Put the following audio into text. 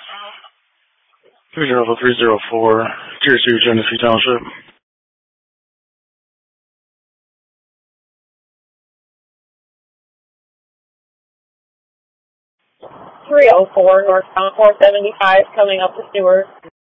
304, Tier 2, Genesee Township. 304 northbound 475 coming up to Stewart.